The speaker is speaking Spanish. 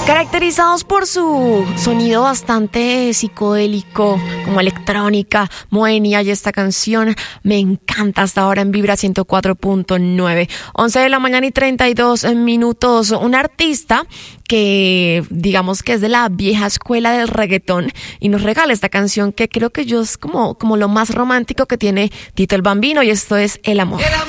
Caracterizados por su sonido bastante psicodélico, como electrónica, Moenia, y esta canción me encanta hasta ahora en Vibra 104.9. 11 de la mañana y 32 minutos. Un artista que digamos que es de la vieja escuela del reggaetón y nos regala esta canción que creo que yo es como lo más romántico que tiene Tito el Bambino, y esto es El Amor.